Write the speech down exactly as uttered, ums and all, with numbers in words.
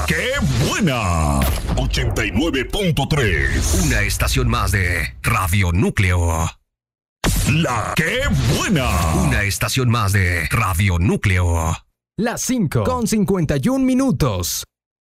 ¡Qué buena! ochenta y nueve punto tres. Una estación más de Radio Núcleo. La ¡Qué buena! Una estación más de Radio Núcleo. Las cinco con cincuenta y un minutos.